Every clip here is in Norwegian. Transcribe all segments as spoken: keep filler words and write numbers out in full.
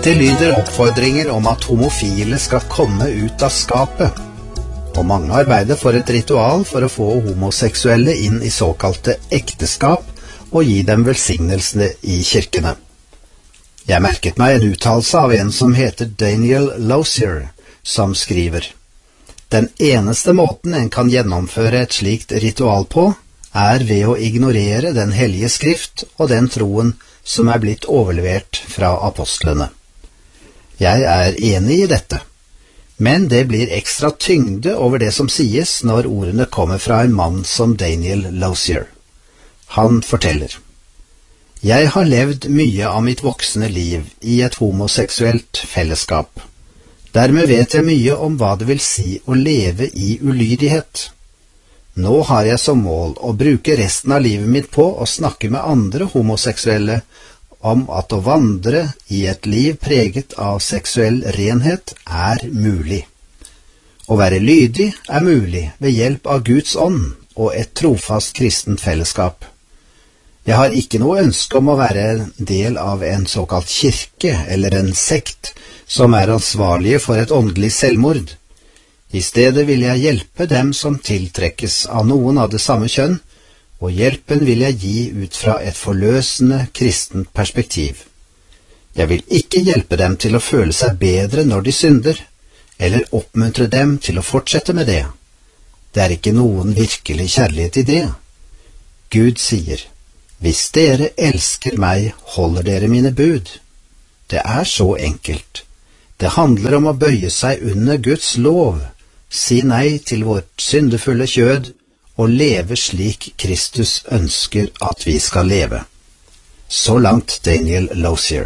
Det lyder oppfordringer om at homofile skal komme ut av skapet, og mange arbeider for et ritual for å få homoseksuelle inn i såkalte ekteskap og gi dem velsignelsene i kirkene. Jeg merket meg en uttalelse av en som heter Daniel Lausier, som skriver: Den eneste måten en kan gjennomføre et slikt ritual på, er ved å ignorere den hellige skrift og den troen som er blitt overlevert fra apostlene. Jeg er enig i dette, men det blir ekstra tyngde over det som sies når ordene kommer fra en mann som Daniel Lausier. Han forteller: Jeg har levd mye av mitt voksne liv i et homoseksuelt fellesskap. Dermed vet jeg mye om hva det vil si å leve i ulydighet. Nå har jeg som mål å bruke resten av livet mitt på å snakke med andre homoseksuelle om at å vandre i et liv preget av seksuell renhet er mulig. Å være lydig er mulig ved hjelp av Guds ånd og et trofast kristent fellesskap. Jeg har ikke noe ønske om å være en del av en såkalt kirke eller en sekt som er ansvarlige for et åndelig selvmord. I stedet vil jeg hjelpe dem som tiltrekkes av noen av det samme kjønn, og hjelpen vil jeg gi ut fra et forløsende kristent perspektiv. Jeg vil ikke hjelpe dem til å føle seg bedre når de synder, eller oppmuntre dem til å fortsette med det. Det er ikke noen virkelig kjærlighet i det. Gud sier: Hvis dere elsker meg, holder dere mine bud. Det er så enkelt. Det handler om å bøye seg under Guds lov, si nei til vårt syndefulle kjød, og leve slik Kristus ønsker at vi skal leve. Så langt Daniel Lausier.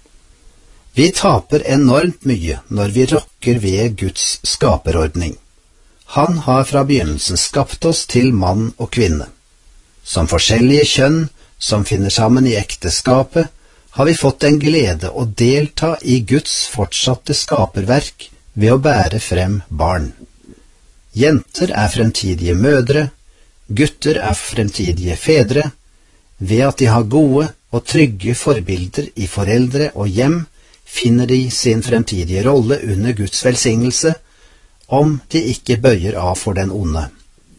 Vi taper enormt mye når vi rokker ved Guds skaperordning. Han har fra begynnelsen skapt oss til mann og kvinne. Som forskjellige kjønn som finner sammen i ekteskapet, har vi fått en glede å delta i Guds fortsatte skaperverk ved å bære frem barn. Jenter er fremtidige mødre, gutter er fremtidige fedre. Ved at de har gode og trygge forbilder i foreldre og hjem, finner de sin fremtidige rolle under Guds velsignelse, om de ikke bøyer av for den onde.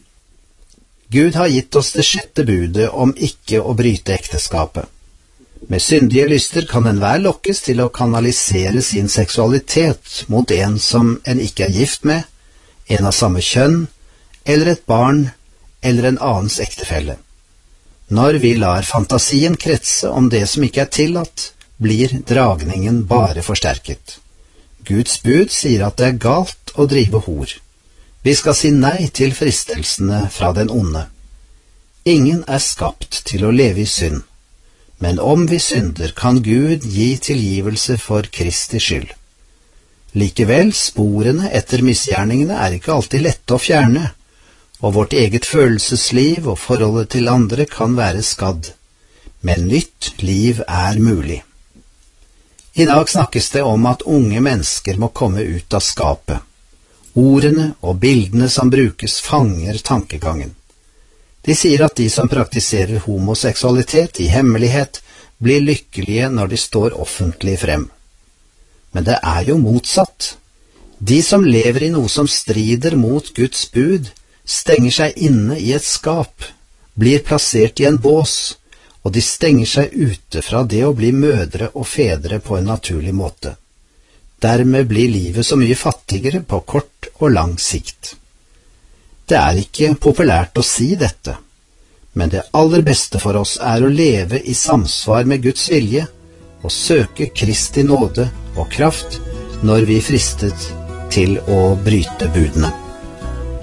Gud har gitt oss det sjette budet om ikke å bryte ekteskapet. Med syndige lyster kan enhver lokkes til å kanalisere sin seksualitet mot en som en ikke er gift med, en av samme kjønn, eller et barn, eller en annens ektefelle. Når vi lar fantasien kretse om det som ikke er tillatt, blir dragningen bare forsterket. Guds bud sier at det er galt å drive hor. Vi skal si nei til fristelsene fra den onde. Ingen er skapt til å leve i synd, men om vi synder, kan Gud gi tilgivelse for Kristi skyld. Likevel, sporene etter misgjerningene er ikke alltid lette å fjerne, og vårt eget følelsesliv og forholdet til andre kan være skadd. Men nytt liv er mulig. I dag snakkes det om at unge mennesker må komme ut av skapet. Ordene og bildene som brukes fanger tankegangen. De sier at de som praktiserer homoseksualitet i hemmelighet, blir lykkelige når de står offentlig frem. Men det er jo motsatt. De som lever i noe som strider mot Guds bud, stenger seg inne i et skap, blir plassert i en bås, og de stenger seg ute fra det å bli mødre og fedre på en naturlig måte. Dermed blir livet så mye fattigere på kort og lang sikt. Det er ikke populært å si dette, men det aller beste for oss er å leve i samsvar med Guds vilje og søke Kristi nåde og kraft når vi fristet til å bryte budene.